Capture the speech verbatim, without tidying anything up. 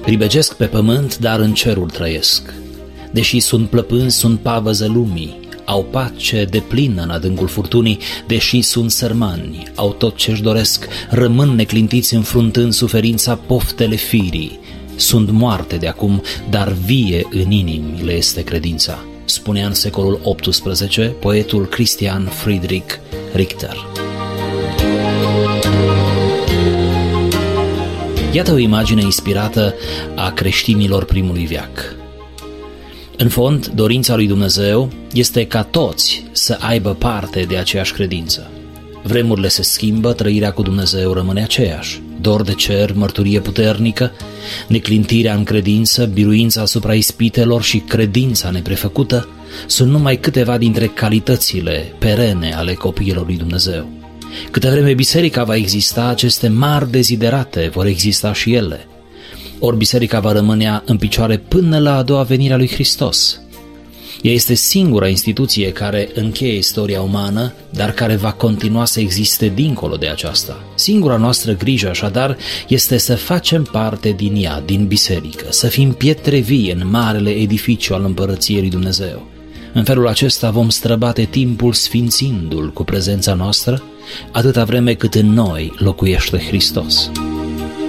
Pribegesc pe pământ, dar în cerul trăiesc. Deși sunt plăpânzi, sunt pavăză lumii, au pace deplină în adâncul furtunii. Deși sunt sărmani, au tot ce-și doresc, rămân neclintiți înfruntând suferința poftele firii. Sunt moarte de acum, dar vie în inimi le este credința, spunea în secolul optsprezece poetul Christian Friedrich Richter. Iată o imagine inspirată a creștinilor primului veac. În fond, dorința lui Dumnezeu este ca toți să aibă parte de aceeași credință. Vremurile se schimbă, trăirea cu Dumnezeu rămâne aceeași. Dor de cer, mărturie puternică, neclintirea în credință, biruința asupra ispitelor și credința neprefăcută sunt numai câteva dintre calitățile perene ale copiilor lui Dumnezeu. Câte vreme biserica va exista, aceste mari deziderate vor exista și ele. Ori biserica va rămâne în picioare până la a doua venire a lui Hristos. Ea este singura instituție care încheie istoria umană, dar care va continua să existe dincolo de aceasta. Singura noastră grijă, așadar, este să facem parte din ea, din biserică, să fim pietre vii în marele edificiu al împărăției lui Dumnezeu. În felul acesta vom străbate timpul sfințindu-l cu prezența noastră, atâta vreme cât în noi locuiește Hristos.